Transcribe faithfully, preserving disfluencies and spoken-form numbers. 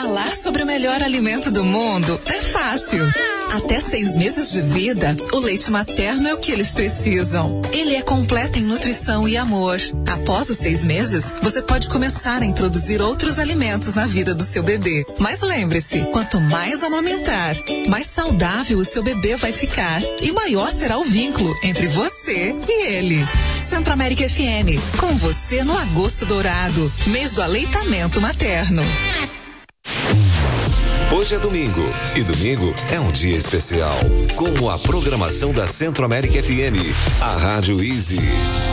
Falar sobre o melhor alimento do mundo é fácil. Até seis meses de vida, o leite materno é o que eles precisam. Ele é completo em nutrição e amor. Após os seis meses, você pode começar a introduzir outros alimentos na vida do seu bebê. Mas lembre-se, quanto mais amamentar, mais saudável o seu bebê vai ficar e maior será o vínculo entre você e ele. Centro América F M, com você no Agosto Dourado, mês do aleitamento materno. Hoje é domingo e domingo é um dia especial, como a programação da Centro América F M, a Rádio Easy.